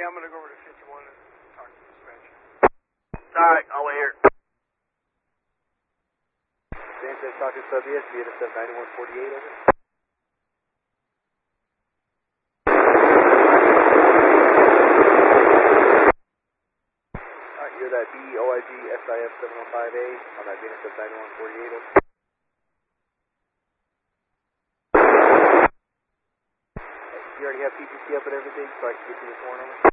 I'm going to go over to 51 and talk to dispatch. Alright, I'll wait here. James, talk to sub ES, VNSF 9148, over. Alright, you're that BOIG SIF 705A on that VNSF 9148, over. You already have PPC up and everything, so I can get you this warrant over?